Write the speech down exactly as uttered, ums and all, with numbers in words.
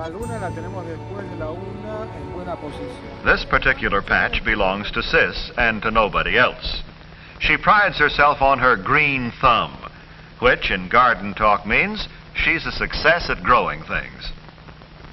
La luna la tenemos después de la una en buena posición. This particular patch belongs to Sis and to nobody else. She prides herself on her green thumb, which in garden talk means she's a success at growing things.